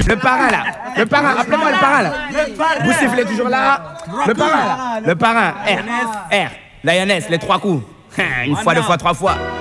Le parrain là. Le parrain, appelez-moi le parrain là. Vous sifflez toujours là. Le parrain là. Le parrain. R. Lioness, les 3 coups. Une fois, 2 fois, 3 fois.